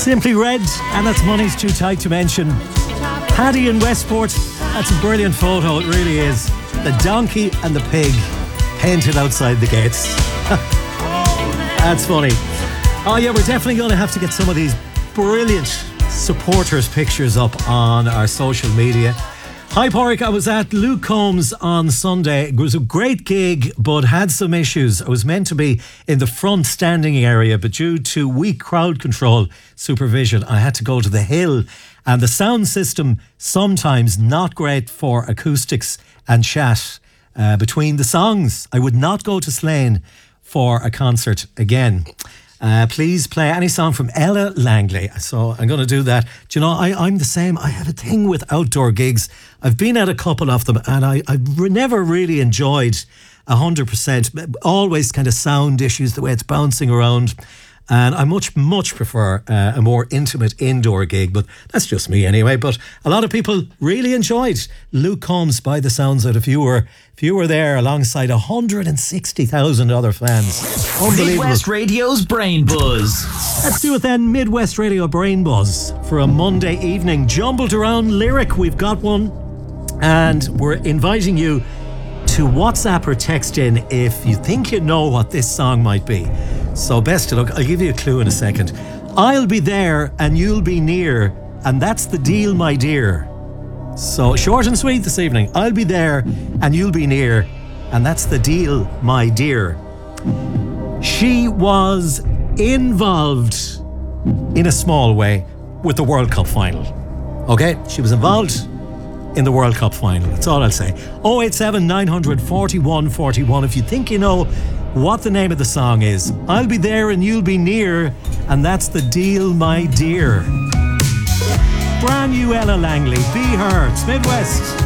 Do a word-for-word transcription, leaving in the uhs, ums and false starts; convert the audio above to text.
Simply Red, and that's Money's Too Tight to Mention. Paddy in Westport, that's a brilliant photo, it really is. The donkey and the pig painted outside the gates. That's funny. Oh yeah, we're definitely going to have to get some of these brilliant supporters pictures up on our social media. Hi Porrick, I was at Luke Combs on Sunday. It was a great gig, but had some issues. I was meant to be in the front standing area, but due to weak crowd control supervision, I had to go to the hill. And the sound system, sometimes not great for acoustics and chat uh, between the songs. I would not go to Slane for a concert again. Uh, please play any song from Ella Langley. So I'm going to do that. Do you know, I, I'm the same. I have a thing with outdoor gigs. I've been at a couple of them and I, I've never really enjoyed one hundred percent. Always kind of sound issues, the way it's bouncing around. And I much, much prefer uh, a more intimate indoor gig, but that's just me anyway. But a lot of people really enjoyed Luke Combs by the sounds of it. If you were, if you were there alongside one hundred sixty thousand other fans. Unbelievable. Midwest Radio's Brain Buzz. Let's do it then. Midwest Radio Brain Buzz for a Monday evening. Jumbled around lyric, we've got one. And we're inviting you to WhatsApp or text in if you think you know what this song might be. So best of luck. I'll give you a clue in a second. I'll be there and you'll be near, and that's the deal, my dear. So short and sweet this evening. I'll be there and you'll be near, and that's the deal, my dear. She was involved in a small way with the World Cup final. Okay? She was involved in the World Cup final. That's all I'll say. oh eight seven, nine hundred, forty-one forty-one. If you think you know what the name of the song is. I'll be there and you'll be near, and that's the deal, my dear. Brand new Ella Langley. Be Her. It's Midwest.